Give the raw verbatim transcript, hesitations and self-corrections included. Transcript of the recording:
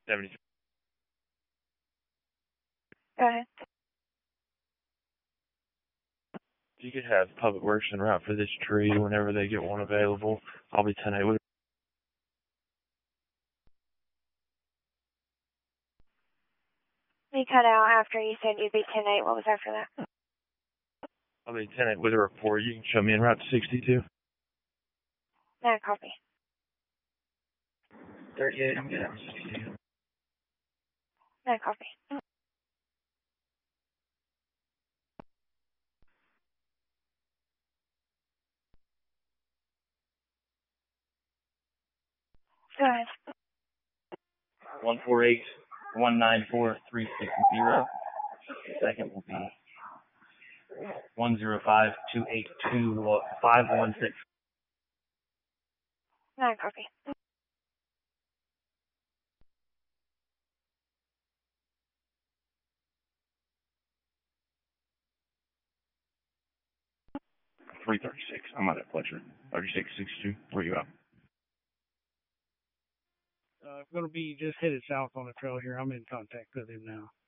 seventy-three. Go ahead. You could have Public Works en route for this tree whenever they get one available. I'll be ten eight with You cut out after you said you'd be ten eight. What was after that? I'll be ten eight with a report. You can show me en route to sixty-two. No, copy. thirty-eight, I'm getting sixty-two. No, copy. Go ahead. one four eight, one nine four, three six zero. Second will be one zero five, two eight two, five one six. No, copy. three thirty-six. I'm at that Fletcher. thirty-six sixty-two. Where you at? Uh, I'm going to be just headed south on the trail here. I'm in contact with him now.